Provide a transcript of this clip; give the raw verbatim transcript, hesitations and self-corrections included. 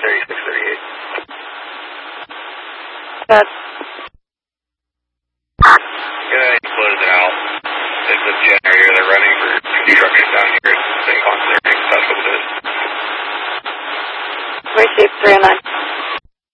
thirty-six thirty-eight. Good. Yeah, you close it out. It's a generator they're running for construction down here. It's been concerning the past couple days. Receive three oh nine.